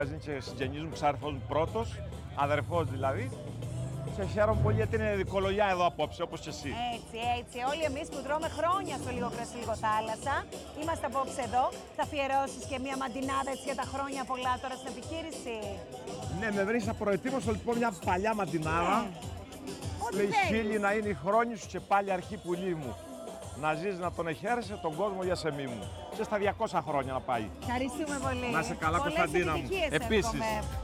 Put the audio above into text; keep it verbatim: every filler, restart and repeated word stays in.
Είναι και συγγενής μου, ξάρφος μου πρώτος, αδερφός δηλαδή. Και χαίρομαι πολύ γιατί είναι δικολογιά εδώ απόψε, όπως και εσύ. Έτσι, έτσι. Όλοι εμείς που τρώμε χρόνια στο λίγο κρασί, λίγο θάλασσα, είμαστε απόψε εδώ. Θα αφιερώσεις και μία μαντινάδα έτσι για τα χρόνια πολλά τώρα στην επιχείρηση. Ναι, με βρεις απροετοίμαστο λοιπόν μια παλιά μαντινάδα. Ό,τι Λέει θέλεις. χίλιοι να είναι οι χρόνοι σου και πάλι αρχή πουλί μου. Να ζεις, να τον εχαίρεσαι τον κόσμο για σεμί μου. Και στα διακόσια χρόνια να πάει. Ευχαριστούμε πολύ. Να είσαι καλά, Πολλές Κωνσταντίνα μου. επιτυχίες Επίσης. εύχομαι.